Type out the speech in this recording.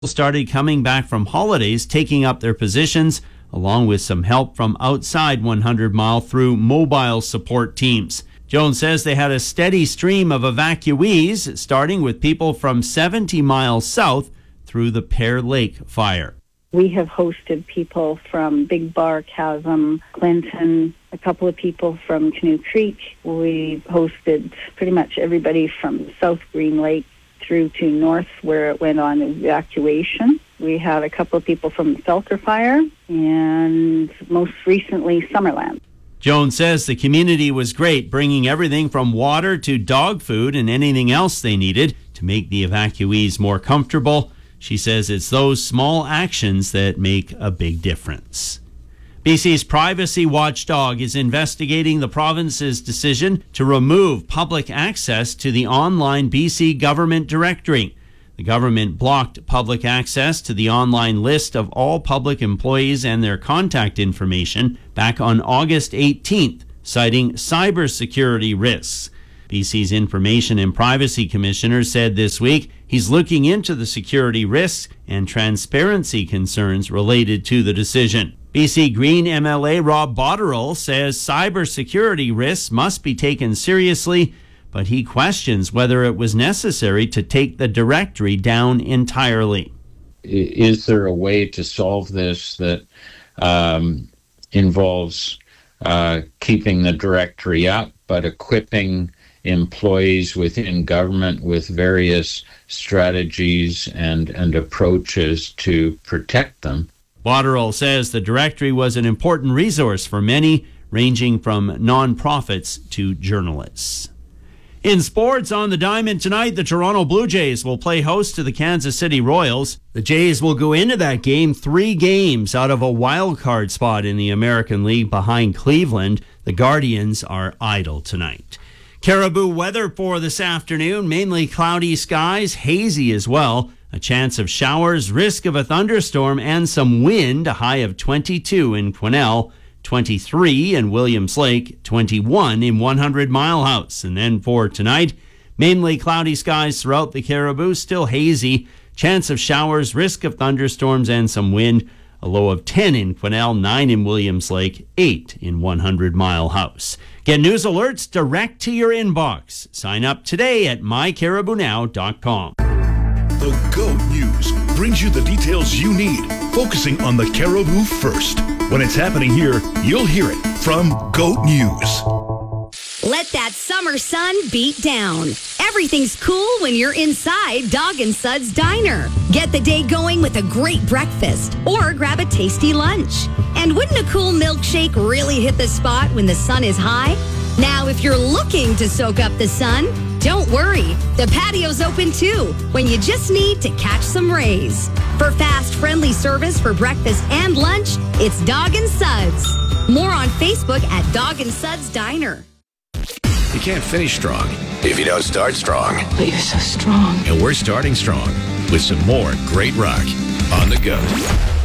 started coming back from holidays, taking up their positions, along with some help from outside 100 Mile through mobile support teams. Jones says they had a steady stream of evacuees, starting with people from 70 miles south through the Pear Lake fire. We have hosted people from Big Bar, Chasm, Clinton, a couple of people from Canoe Creek. We've hosted pretty much everybody from South Green Lake through to north where it went on evacuation. We had a couple of people from Felker Fire and most recently Summerland. Jones says the community was great, bringing everything from water to dog food and anything else they needed to make the evacuees more comfortable. She says it's those small actions that make a big difference. BC's privacy watchdog is investigating the province's decision to remove public access to the online BC government directory. The government blocked public access to the online list of all public employees and their contact information back on August 18th, citing cybersecurity risks. BC's Information and Privacy Commissioner said this week he's looking into the security risks and transparency concerns related to the decision. BC Green MLA Rob Botterill says cybersecurity risks must be taken seriously, but he questions whether it was necessary to take the directory down entirely. Is there a way to solve this that involves keeping the directory up, but equipping employees within government with various strategies and approaches to protect them? Botterill says the directory was an important resource for many, ranging from nonprofits to journalists. In sports, on the diamond tonight, the Toronto Blue Jays will play host to the Kansas City Royals. The Jays will go into that game 3 games out of a wild card spot in the American League behind Cleveland. The Guardians are idle tonight. Caribou weather for this afternoon, mainly cloudy skies, hazy as well. A chance of showers, risk of a thunderstorm, and some wind, a high of 22 in Quesnel, 23 in Williams Lake, 21 in 100 Mile House. And then for tonight, mainly cloudy skies throughout the Caribou, still hazy, chance of showers, risk of thunderstorms, and some wind, a low of 10 in Quesnel, 9 in Williams Lake, 8 in 100 Mile House. Get news alerts direct to your inbox. Sign up today at mycaribounow.com. The GOAT News brings you the details you need, focusing on the Caribou first. When it's happening here, you'll hear it from GOAT News. Let that summer sun beat down. Everything's cool when you're inside Dog and Suds Diner. Get the day going with a great breakfast or grab a tasty lunch. And wouldn't a cool milkshake really hit the spot when the sun is high? Now, if you're looking to soak up the sun, don't worry. The patio's open too, when you just need to catch some rays. For fast, friendly service for breakfast and lunch, it's Dog and Suds. More on Facebook at Dog and Suds Diner. You can't finish strong if you don't start strong. But you're so strong. And we're starting strong with some more great rock on the go.